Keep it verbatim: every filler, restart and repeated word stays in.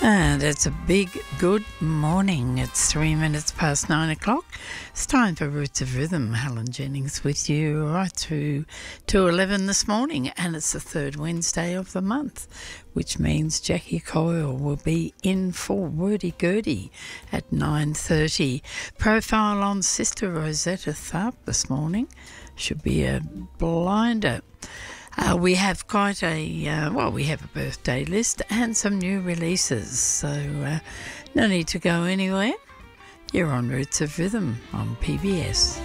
And it's a big good morning. It's three minutes past nine o'clock. It's time for Roots of Rhythm. Helen Jennings with you right through to eleven this morning. And it's the third Wednesday of the month, which means Jackie Coyle will be in for Wordy-Gurdy at nine thirty. Profile on Sister Rosetta Tharpe this morning. Should be a blinder. Uh, we have quite a, uh, well, we have a birthday list and some new releases, so uh, no need to go anywhere. You're on Roots of Rhythm on P B S.